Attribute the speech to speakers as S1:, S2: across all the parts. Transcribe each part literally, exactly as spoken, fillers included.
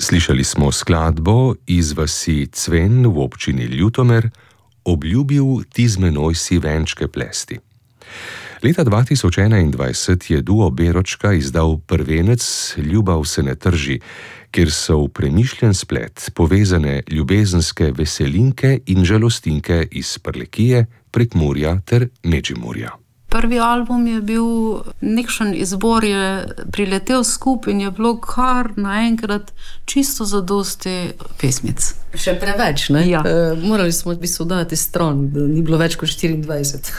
S1: Slišali smo skladbo iz vasi Cven v občini Ljutomer, Obljubil ti z menoj si venčke plesti. Leta dva tisoč enaindvajset je duo Beročka izdal prvenec Ljubav se ne trži, kjer so v premišljen splet povezane ljubezenske veselinke in žalostinke iz Prlekije, Prekmurja ter Medžimurja.
S2: Prvi album je bil, nekšen izbor je priletel skupaj in je bilo kar naenkrat čisto zadosti pesmic.
S3: Še preveč, ne?
S2: Ja.
S3: E, morali smo v bistvu dati stran, da ni bilo več kot štiriindvajset.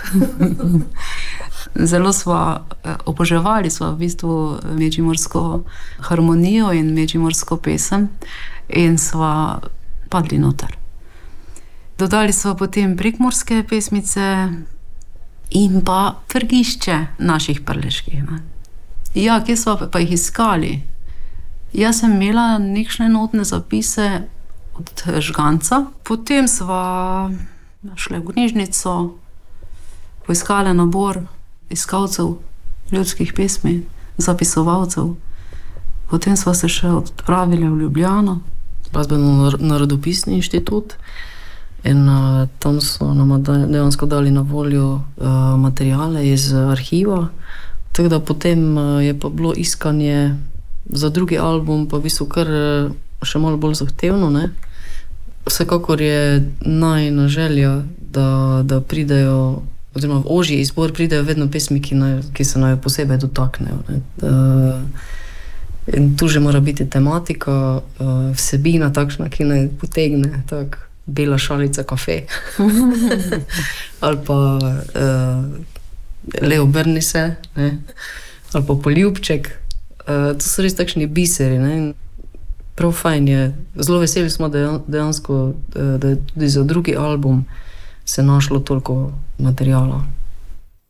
S2: Zelo sva oboževali sva v bistvu medžimursko harmonijo in medžimursko pesem in sva padli noter. Dodali sva potem prekmurske pesmice in pa prgišče naših prleških. Ne? Ja, kje sva pa jih iskali? Jaz sem imela nekšne notne zapise od Žganca, potem sva šla v knjižnico, poiskala nabor iskalcev ljudskih pesmi, zapisovalcev. Potem sva se še odpravili v Ljubljano.
S3: Glasbeno-narodopisni inštitut. In uh, tam so nam dejansko dali na voljo uh, materijale iz arhiva. Tako da potem uh, je pa bilo iskanje za drugi album pa v bistvu kar uh, še malo bolj zahtevno, ne. Vsekakor je najina želja, da, da pridejo, oziroma v ožji izbor pridejo vedno pesmi, ki, naj, ki se naj posebej dotaknejo, ne. Uh, in tu že mora biti tematika, uh, vsebina takšna, ki naj potegne tak Bela šalica kafe. Ali pa uh, Le obrni se, ne? Ali pa Poljubček. Uh, to so res takšni biseri, ne? Prav fajn je. Zelo veseli smo dejansko, da je tudi za drugi album se našlo toliko materijala.